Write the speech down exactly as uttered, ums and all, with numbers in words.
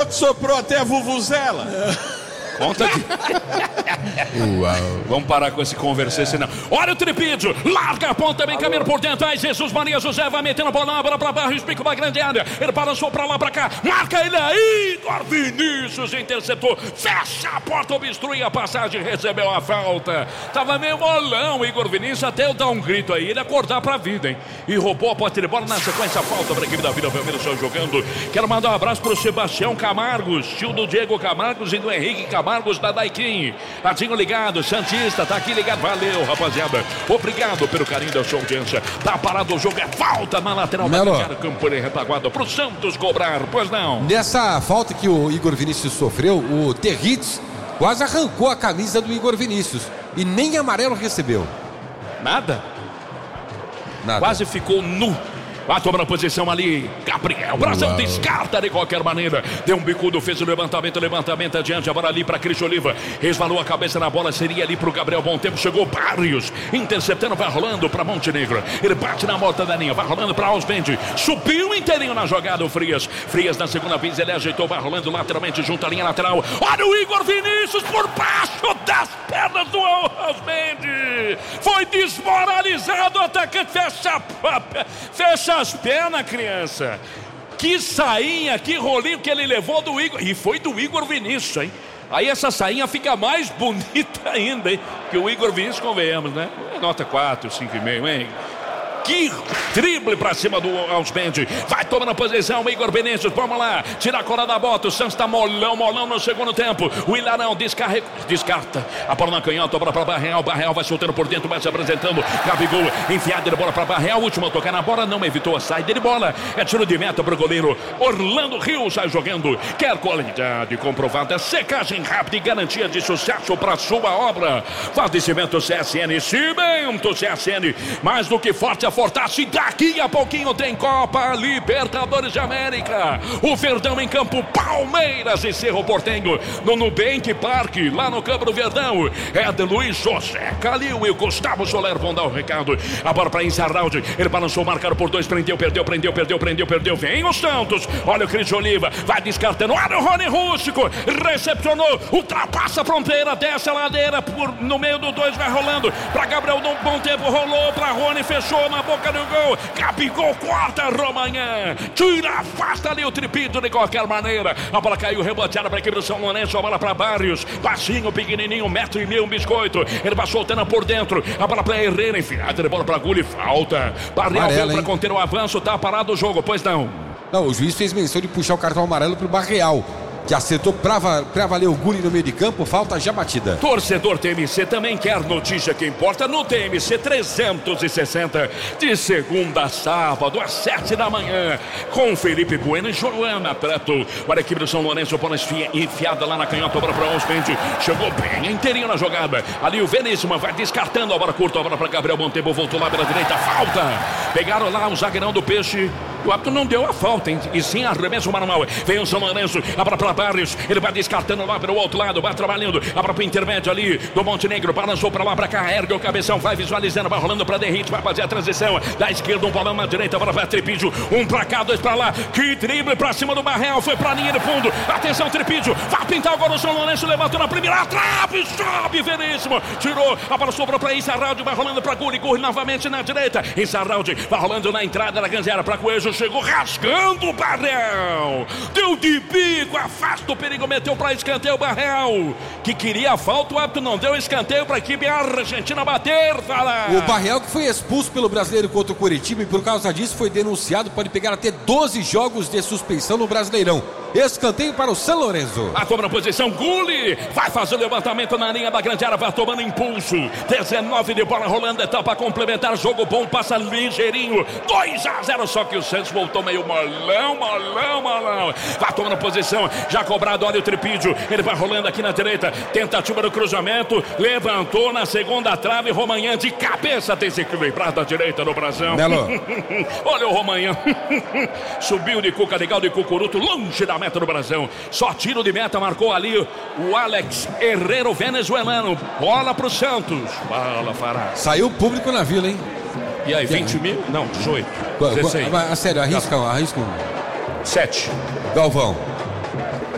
soprou até a vuvuzela. Conta aqui. Uau. Vamos parar com esse conversa, senão. Olha o tripídio, larga a ponta, bem caminho por dentro. Aí Jesus Maria José vai metendo a bola, bola pra Barrios, pica pra grande área. Ele balançou pra lá, pra cá, marca ele aí. Igor Vinícius interceptou, fecha a porta, obstrui a passagem, recebeu a falta. Tava meio molão, Igor Vinícius, até eu dar um grito aí, ele acordar pra vida, hein? E roubou a posse de bola na sequência, a falta pra equipe da Vila Belmiro, só jogando. Quero mandar um abraço pro Sebastião Camargos, tio do Diego Camargos e do Henrique Camargos. Marcos da Daikin, Radinho ligado, Santista, tá aqui ligado, valeu rapaziada, obrigado pelo carinho da sua audiência, tá parado o jogo, é falta na lateral da área, campo retaguarda pro Santos cobrar, pois não. Nessa falta que o Igor Vinícius sofreu, o Territz quase arrancou a camisa do Igor Vinícius e nem amarelo recebeu. Nada? Nada. Quase ficou nu. Vai tomando a posição ali, Gabriel Brazão descarta de qualquer maneira, deu um bicudo, fez o levantamento, levantamento adiante, agora ali para Cris Oliva, resvalou a cabeça na bola, seria ali pro Gabriel, bom tempo, chegou Barrios, interceptando, vai rolando para Montenegro, ele bate na morta da linha, vai rolando para Osmendi, subiu inteirinho na jogada o Frias, Frias na segunda vez, ele ajeitou, vai rolando lateralmente junto à linha lateral, olha o Igor Vinícius por baixo das pernas do Osmendi, foi desmoralizado, o atacante fecha, fecha as pernas, criança. Que sainha, que rolinho que ele levou do Igor. E foi do Igor Vinícius, hein? Aí essa sainha fica mais bonita ainda, hein? Que o Igor Vinícius, convenhamos, né? Nota quatro, cinco e meio, hein? Que drible pra cima do Osmendi. Vai tomando a posição, Igor Vinícius. Vamos lá, tira a cola da bota. O Santos tá molão, molão no segundo tempo. O Ilarão descarrega, descarta. A bola na canhota, a bola pra Barreal. Barreal vai soltando por dentro, vai se apresentando. Gabigol, enfiada de bola pra Barreal. Último a tocar na bola, não evitou a saída de bola. É tiro de meta pro goleiro Orlando Rios. Sai jogando. Quer qualidade comprovada, secagem rápida e garantia de sucesso pra sua obra. Fazimento C S N, Cimento C S N. Mais do que forte, a fortasse, daqui a pouquinho tem Copa Libertadores de América. O Verdão em campo, Palmeiras e Cerro Porteño no Nubank Parque, lá no Campo do Verdão. É de Luiz José Calil e o Gustavo Soler vão dar o recado. A bola para Insarralde, ele balançou, marcado por dois, prendeu, perdeu, prendeu, perdeu, prendeu, perdeu, vem o Santos, olha o Cris Oliva, vai descartando, olha o Rony Rústico, recepcionou, ultrapassa a fronteira, desce a ladeira, por, no meio do dois, vai rolando, para Gabriel, num bom tempo, rolou, para Rony, fechou na boca do gol, Gabigol corta, Romanhã, tira, afasta ali o tripito de qualquer maneira, a bola caiu, reboteada para a equipe do São Lourenço, a bola para Barrios, baixinho, pequenininho, um metro e meio, um biscoito, ele vai soltando por dentro, a bola para Herrera, enfiada de bola para Gulli, falta, Barreal veio para conter o avanço, tá parado o jogo, pois não. Não, o juiz fez menção de puxar o cartão amarelo pro Barreal, que acertou pra, pra valer o Gulli no meio de campo, falta já batida. Torcedor T M C também quer notícia que importa no T M C trezentos e sessenta, de segunda a sábado, às sete da manhã, com Felipe Bueno e Joana Preto. Olha a equipe do São Lourenço, bola enfiada lá na canhota, bola para Osmendi, chegou bem inteirinho na jogada, ali o Veríssimo vai descartando a bola curta, a bola para Gabriel Montempo, voltou lá pela direita, falta, pegaram lá o zagueirão do Peixe, o árbitro não deu a falta, hein? E sim arremesso manual, vem o São Lourenço, a bola para Barrios, ele vai descartando lá pelo outro lado, vai trabalhando, a bola para o intermédio ali do Montenegro, balançou para lá, para cá, ergue o cabeção, vai visualizando, vai rolando para Derrite, vai fazer a transição, da esquerda um bolão na direita, agora vai Tripídio, um para cá, dois para lá, que drible para cima do Barreal, foi para a linha de fundo, atenção Tripídio, vai pintar agora o São Lourenço, levantou na primeira trave, sobe Veríssimo, tirou, a bola sobrou para Insarralde, vai rolando para Gulli, Gulli novamente na direita, Insarralde, vai rolando na entrada da grande área para Coelho, chegou rasgando o Barreal, deu de bico, afasta o perigo, meteu para escanteio o Barreal, que queria a falta, o árbitro não deu escanteio para a equipe argentina bater, fala. O Barreal, que foi expulso pelo brasileiro contra o Coritiba e por causa disso foi denunciado, pode pegar até doze jogos de suspensão no Brasileirão. Escanteio para o São Lourenço. A cobra na posição, Gulli vai fazer o levantamento na linha da grande área, vai tomando impulso, dezenove de bola rolando, etapa complementar, jogo bom, passa ligeirinho, dois a zero, só que o Santos voltou meio molão, molão, molão, vai tomando posição, já cobrado, olha o Tripídio, ele vai rolando aqui na direita, tentativa do cruzamento, levantou na segunda trave, Romanhã de cabeça desequilibrada à direita do Brasão. Melo. Olha o Romanhã, subiu de cuca legal de cucuruto, longe da meta do Brasão, só tiro de meta, marcou ali o Alex Herrero, venezuelano, bola pro Santos, bola Fará. Saiu o público na vila, hein? E aí, vinte mil? Não, dezoito. dezesseis. A sério, arriscam, arriscam. sete. Galvão.